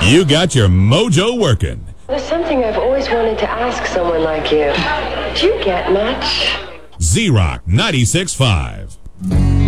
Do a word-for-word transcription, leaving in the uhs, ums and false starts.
You got your mojo working. There's something I've always wanted to ask someone like you. Do you get much? Z-Rock ninety-six point five.